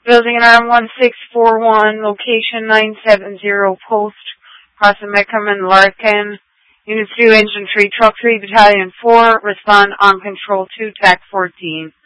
Building an arm 1641, location 970, post, crossing Meckham and Larkin. Unit 2, Infantry, Truck 3, Battalion 4, respond, arm control 2, TAC 14.